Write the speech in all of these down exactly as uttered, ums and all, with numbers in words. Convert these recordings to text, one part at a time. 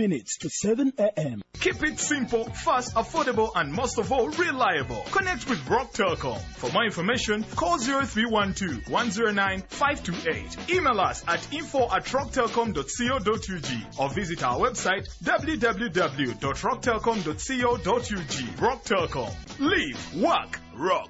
minutes to seven a m Keep it simple, fast, affordable, and most of all, reliable. Connect with Rock Telecom. For more information, call zero three one two, one zero nine, five two eight. Email us at info at rock telecom dot co dot u g or visit our website w w w dot rock telecom dot co dot u g. Rock Telecom. Live, work, rock.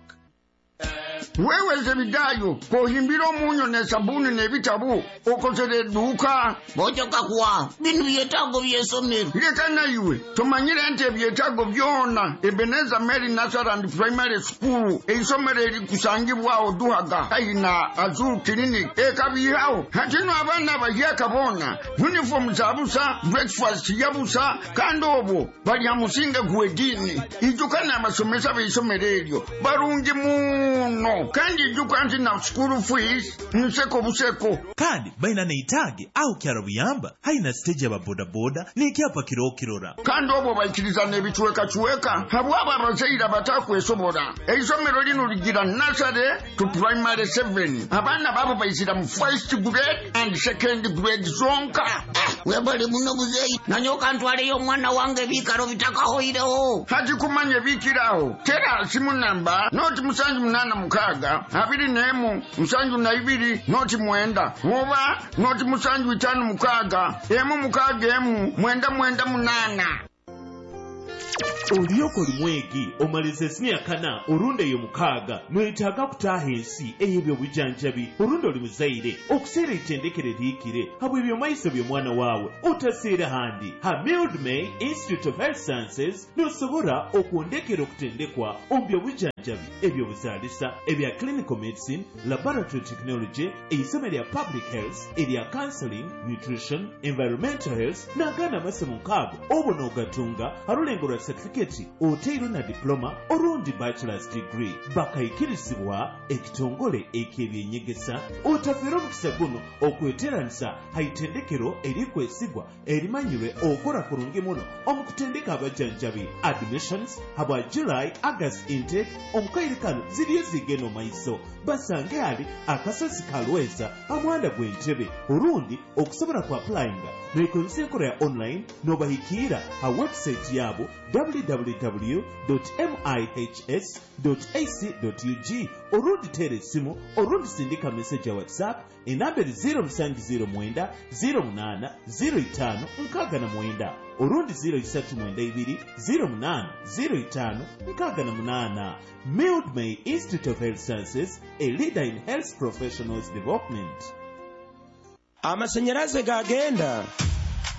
Wewe zebidayo kohimbira omunyo ne sabuni ne bitabu okosere duka bojoka kwa binu byetago byesomero leka na iwe tomanyire nte byetago byona Ebeneza Mary Nursery Primary School eisomero eri kusangibwa oduhaga kaina Azul Clinic ekabihawo hatino abana bahyaka bona uniform zabusa breakfast yabusa kandobo bali amusinga gwedini ijukana amasomesa beisomero eryo barungi muno kandi jukanti na school fees nseko buseko kandi baina neitage au kyarabuyamba haina stage ya boda boda nikyapa kiro kirora kandi obo bayikiriza nebichweka chweka habwaba abazeira batakwesobora eisomero lino ligira nursery to primary seven abana babo bayisira mu first grade and second grade zonka webali muno buzeyi nanyoka ntwale yo mwana wange bikaro bitakahoireho hati kumanye bikiraho tera simu namba noti musanju munana mukaga abiri nemu musanju na ibiri noti mwenda oba noti musanju itanu mukaga emu mukaga emu mwenda mwenda munana Oliyoko limwegi omalize siniya kana orunde yo mukaga nwetaga kutaha ensi eyebyo bujanjabi orunde oli muzaire okuseera itendekere liikire habwe ebyo maiso byo mwana waawe otaseera handi ha Mildmay Institute of Health Sciences nosobora okwondekera okutendekwa ombyo bujanjabi ebyo buzaalisa ebya clinical medicine laboratory technology eisome lya public health erya counseling nutrition environmental health n'agaana amasomo nkaago obona ogatunga halulengo lwa certificate oteiro na diploma orundi bachelor's degree bakayikirizibwa ekitongole ek'ebyenyegesa otafera omukisa guno okweteranisa haitendekero erikwesigwa erimanyirwe okora kurungi muno omukutendeka abajanjabi admissions habwa July August intake omukaire kano ziriyo zigeno maiso basange ali akasozi kalweza amwanda gw'entebe orundi okusobola ku applyinga nekozesa enkola ya online n'obahikira ha website yabo w w w dot mihs dot a c dot u g orundi tere simu orundi sindika message ya WhatsApp enamberi zero musanju zero mwenda zero munana zero itano nkaaga na mwenda orundi zero isatu mwenda ibiri zero munana zero itano nkaaga na munana. Mildmay Institute of Health Sciences, a leader in health professionals development. Amasanyaraze gagenda